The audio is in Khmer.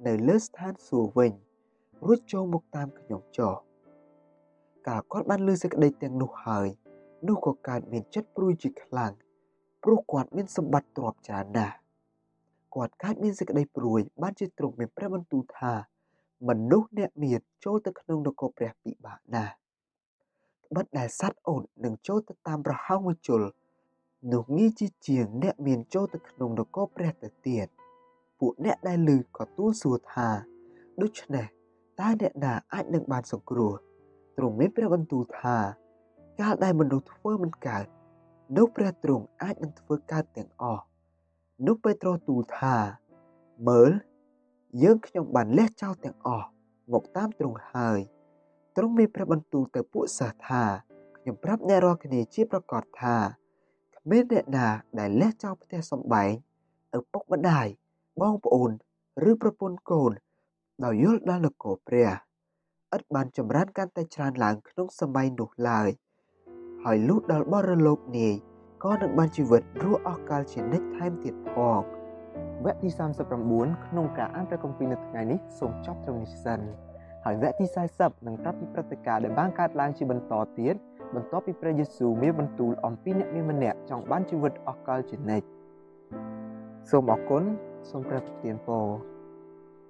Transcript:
នៅលើស្ថានសួគ៌វិញរួចចូលមកតាមខ្ញុំចុះកាលគាត់បានឮសេចក្តីទាំងនោះហើយនោះក៏កើតមានចិត្តព្រួយជាខ្លាំងព្រោះគាត់មានសម្បត្តិទ្រព្យច្រើនណាស់គាត់កើតមានសេចក្តីព្រួយបានជាទ្រង់មានព្រះបន្ទូលថាមនុស្សអ្នកមានចូលទៅក្នុងនគរព្រះពិបាកណាស់ត្បិតដែលសត្វអូននឹងចូលទៅតាមប្រហោងមួយជលនោះងាយជាងអ្នកមានចូលទៅក្នុងនគរព្រះទៅទៀតពួកអ្នកដែលឮក៏ទូលសួរថាដូច្នេះតើអ្នកណាអាចនឹងបានសង្គ្រោះទ្រង់មានព្រះបន្ទូលថាកាលដែលមនុស្សធ្វើមិនកើតនោះព្រះទ្រង់អាចនឹងធ្វើកើតទាំងអស់នោះពេត្រុសទូលថាមើលយើងខ្ញុំបានលះចោលទាំងអស់មកតាមទ្រង់ហើយទ្រង់មានព្រះបន្ទូលទៅពួកសិស្សថាខ្ញុំប្រាប់អ្នករាល់គ្នាជាប្រកាសថាគ្មានអ្នកណាដែលលះចោលផ្ទះសម្បែងឪពុកម្ដាយបងប្អូនឬប្រពន្ធកូនដោយយល់ដល់នគរព្រះឥតបានចម្រើនកាន់តែច្រើនឡើងក្នុងសម័យនោះឡើយហើយលុះដល់បរិលោកនាយក៏នឹងបានជីវិតរស់អស់កលជានិច្ចថែមទៀតផងវគ្គទី39ក្នុងការអានព្រះគម្ពីរនៅថ្ងៃនេះសូមចប់ត្រឹមនេះសិនហើយវគ្គទី40នឹងប្រាប់ពីព្រឹត្តិការណ៍ដែលបានកើតឡើងជាបន្តទៀតបន្ទាប់ពីព្រះយេស៊ូវមានបន្ទូលអំពីអ្នកមានម្នាក់ចង់បានជីវិតអស់កលជានិច្ចសូមអរគុណសូមព្រះប្រទានពរ